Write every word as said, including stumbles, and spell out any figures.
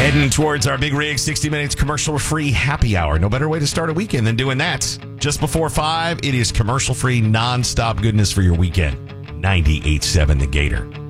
Heading towards our Big Rig sixty minutes commercial-free happy hour. No better way to start a weekend than doing that. Just before five, it is commercial-free, non-stop goodness for your weekend. ninety-eight point seven The Gator.